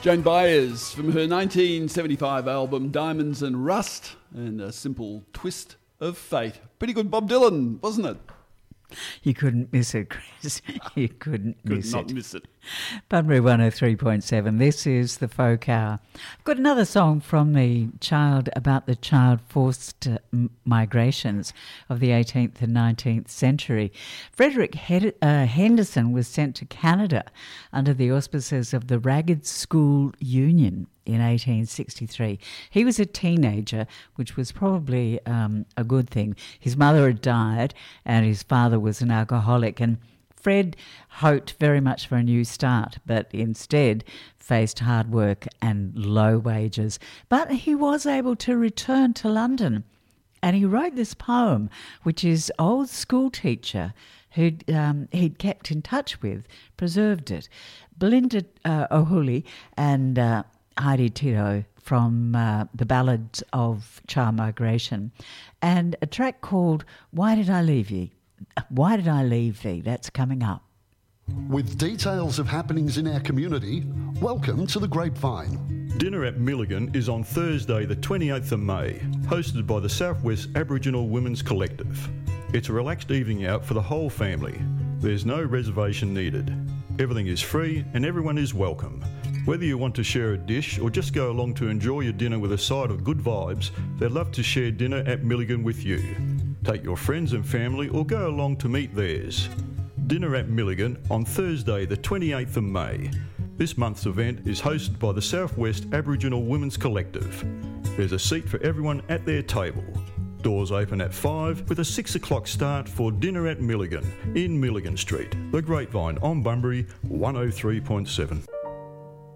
Joan Baez from her 1975 album Diamonds and Rust and A Simple Twist of Fate. Pretty good Bob Dylan, wasn't it? You couldn't miss it, Chris. You couldn't miss it. Could not miss it. Bunbury 103.7. This is the Folk Hour. I've got another song from the child about the child forced migrations of the 18th and 19th century. Frederick Henderson was sent to Canada under the auspices of the Ragged School Union in 1863. He was a teenager, which was probably a good thing. His mother had died and his father was an alcoholic, and Fred hoped very much for a new start, but instead faced hard work and low wages. But he was able to return to London, and he wrote this poem, which his old school teacher, who'd he'd kept in touch with, preserved it. Belinda O'Hooley and Heidi Tito from the Ballads of Child Migration, and a track called Why Did I Leave Ye? Why Did I Leave Thee? That's coming up. With details of happenings in our community, welcome to The Grapevine. Dinner at Milligan is on Thursday the 28th of May, hosted by the Southwest Aboriginal Women's Collective. It's a relaxed evening out for the whole family. There's no reservation needed. Everything is free and everyone is welcome. Whether you want to share a dish or just go along to enjoy your dinner with a side of good vibes, they'd love to share dinner at Milligan with you. Take your friends and family or go along to meet theirs. Dinner at Milligan on Thursday the 28th of May. This month's event is hosted by the Southwest Aboriginal Women's Collective. There's a seat for everyone at their table. Doors open at 5 with a 6 o'clock start for Dinner at Milligan in Milligan Street. The Grapevine on Bunbury 103.7.